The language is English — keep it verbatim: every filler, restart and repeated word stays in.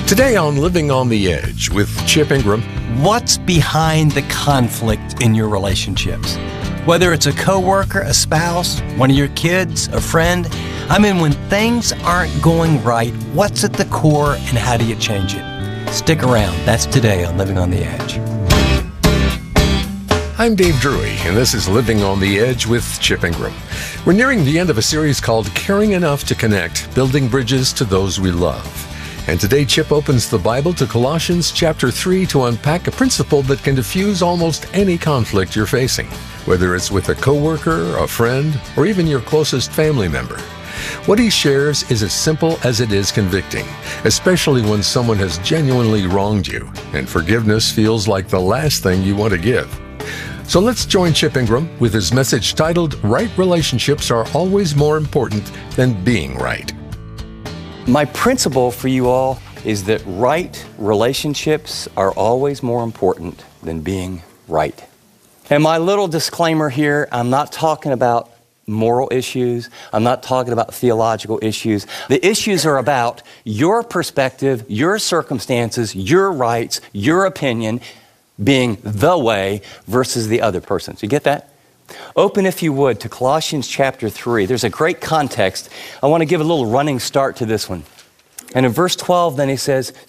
Today on Living on the Edge with Chip Ingram. What's behind the conflict in your relationships? Whether it's a coworker, a spouse, one of your kids, a friend. I mean, when things aren't going right, what's at the core and how do you change it? Stick around. That's today on Living on the Edge. I'm Dave Drury, and this is Living on the Edge with Chip Ingram. We're nearing the end of a series called Caring Enough to Connect, Building Bridges to Those We Love. And today, Chip opens the Bible to Colossians chapter three to unpack a principle that can diffuse almost any conflict you're facing, whether it's with a coworker, a friend, or even your closest family member. What he shares is as simple as it is convicting, especially when someone has genuinely wronged you, and forgiveness feels like the last thing you want to give. So let's join Chip Ingram with his message titled, Right Relationships Are Always More Important Than Being Right. My principle for you all is that right relationships are always more important than being right. And my little disclaimer here, I'm not talking about moral issues. I'm not talking about theological issues. The issues are about your perspective, your circumstances, your rights, your opinion being the way versus the other person's. You get that? Open, if you would, to Colossians chapter three. There's a great context. I want to give a little running start to this one. And in verse twelve, then he says,